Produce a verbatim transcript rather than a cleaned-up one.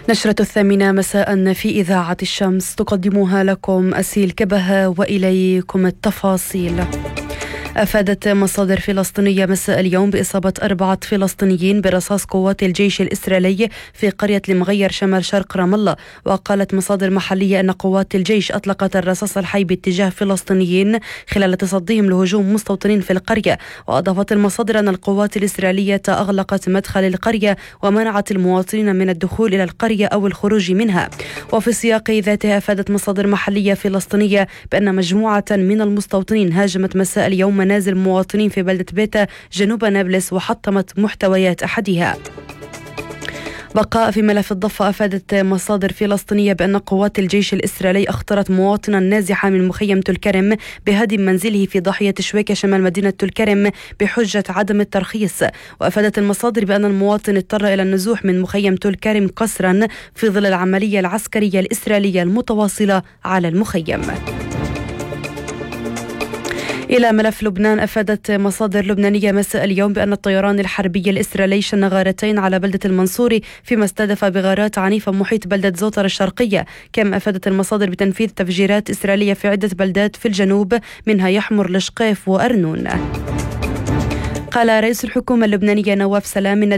نشرة الثامنة مساء في إذاعة الشمس تقدمها لكم أسيل كبهة، وإليكم التفاصيل. أفادت مصادر فلسطينية مساء اليوم بإصابة أربعة فلسطينيين برصاص قوات الجيش الإسرائيلي في قرية المغير شمال شرق رام الله. وقالت مصادر محلية أن قوات الجيش أطلقت الرصاص الحي باتجاه فلسطينيين خلال تصديهم لهجوم مستوطنين في القرية. وأضافت المصادر أن القوات الإسرائيلية أغلقت مدخل القرية ومنعت المواطنين من الدخول إلى القرية أو الخروج منها. وفي السياق ذاته أفادت مصادر محلية فلسطينية بأن مجموعة من المستوطنين هاجمت مساء اليوم منازل مواطنين في بلدة بيتا جنوب نابلس وحطمت محتويات أحدها. بقاء في ملف الضفة، أفادت مصادر فلسطينية بأن قوات الجيش الإسرائيلي أخطرت مواطنا نازحا من مخيم تلكرم بهدم منزله في ضاحية شويكة شمال مدينة تلكرم بحجة عدم الترخيص. وأفادت المصادر بأن المواطن اضطر إلى النزوح من مخيم تلكرم قسرا في ظل العملية العسكرية الإسرائيلية المتواصلة على المخيم. إلى ملف لبنان، أفادت مصادر لبنانية مساء اليوم بأن الطيران الحربي الإسرائيلي شن غارتين على بلدة المنصوري فيما استهدف بغارات عنيفة محيط بلدة زوطر الشرقية. كما أفادت المصادر بتنفيذ تفجيرات إسرائيلية في عدة بلدات في الجنوب منها يحمر لشقيف وأرنون. قال رئيس الحكومة اللبنانية نواف سلام إن